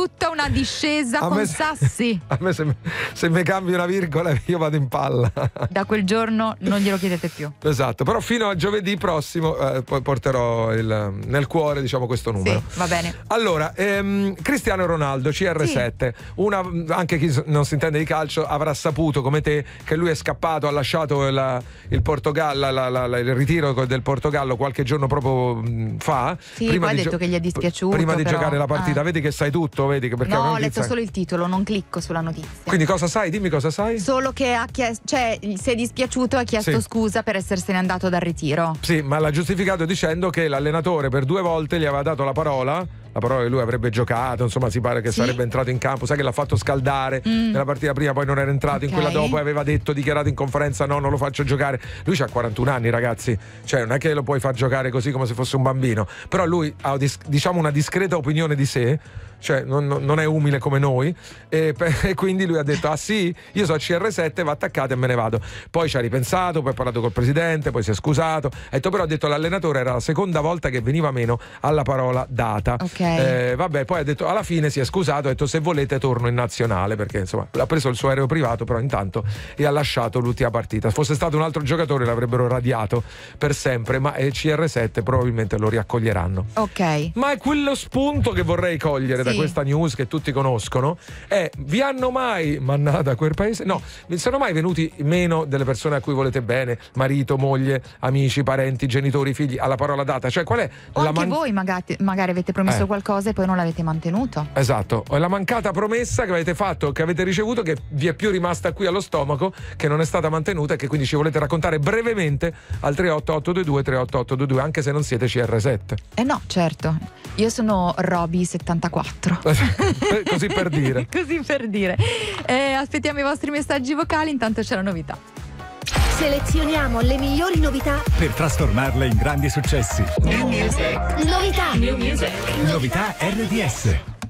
tutta una discesa con sassi. A me se mi cambi una virgola io vado in palla. Da quel giorno non glielo chiedete più. Esatto, però fino a giovedì prossimo poi porterò nel cuore, diciamo, questo numero. Sì, va bene. Allora, Cristiano Ronaldo, CR7, anche chi non si intende di calcio avrà saputo come te che lui è scappato, ha lasciato il Portogallo, il ritiro del Portogallo qualche giorno proprio fa. Sì, prima poi ha detto che gli è dispiaciuto. Prima di giocare la partita, vedi che sai tutto, vedi che perché no, ho letto solo il titolo, non clicco sulla notizia. Quindi cosa sai? Dimmi cosa sai. Solo che ha chiesto, cioè si è dispiaciuto e ha chiesto scusa per essersene andato dal ritiro. Sì, ma l'ha giustificato dicendo che l'allenatore per 2 volte gli aveva dato la parola che lui avrebbe giocato, insomma si pare che sarebbe entrato in campo, sai che l'ha fatto scaldare nella partita prima, poi non era entrato, in quella dopo aveva dichiarato in conferenza no, non lo faccio giocare. Lui c'ha 41 anni, ragazzi, cioè non è che lo puoi far giocare così come se fosse un bambino, però lui ha diciamo una discreta opinione di sé, cioè non è umile come noi e quindi lui ha detto sì, io so CR7, va attaccato e me ne vado. Poi ci ha ripensato, poi ha parlato col presidente, poi si è scusato, ha detto l'allenatore era la seconda volta che veniva meno alla parola data. Vabbè, poi ha detto alla fine si è scusato, ha detto se volete torno in nazionale, perché insomma ha preso il suo aereo privato, però intanto e ha lasciato l'ultima partita. Se fosse stato un altro giocatore l'avrebbero radiato per sempre, ma CR7 probabilmente lo riaccoglieranno. Ma è quello spunto che vorrei cogliere da questa news che tutti conoscono è: vi hanno mai mandato a quel paese? No, vi sono mai venuti meno delle persone a cui volete bene, marito, moglie, amici, parenti, genitori, figli, alla parola data? Cioè qual è anche voi magari avete promesso qualcosa e poi non l'avete mantenuto. Esatto, è la mancata promessa che avete fatto, che avete ricevuto, che vi è più rimasta qui allo stomaco, che non è stata mantenuta e che quindi ci volete raccontare brevemente al 38822 anche se non siete CR7. No, certo, io sono Roby74. Così per dire. Così per dire. Aspettiamo i vostri messaggi vocali, intanto c'è la novità. Selezioniamo le migliori novità per trasformarle in grandi successi. New music. Novità. New music. Novità RDS.